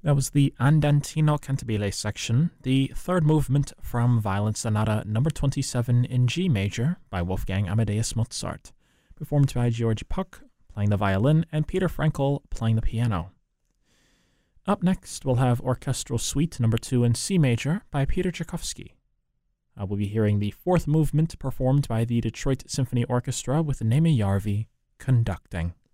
That was the Andantino Cantabile section, the third movement from Violin Sonata number 27 in G major by Wolfgang Amadeus Mozart, performed by George Puck playing the violin and Peter Frankel playing the piano. Up next, we'll have Orchestral Suite number 2 in C major by Peter Tchaikovsky. We'll be hearing the fourth movement performed by the Detroit Symphony Orchestra with Neme Jarvi conducting.